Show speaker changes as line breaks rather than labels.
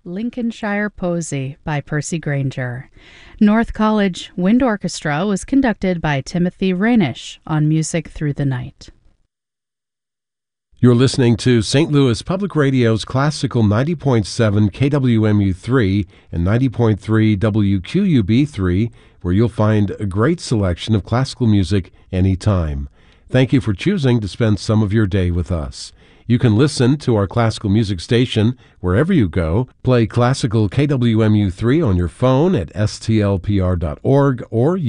Lincolnshire Posy by Percy Grainger. North College Wind Orchestra was conducted by Timothy Rainish on Music Through the Night.
You're listening to St. Louis Public Radio's Classical 90.7 KWMU3 and 90.3 WQUB3, where you'll find a great selection of classical music anytime. Thank you for choosing to spend some of your day with us. You can listen to our classical music station wherever you go. Play classical KWMU3 on your phone at stlpr.org or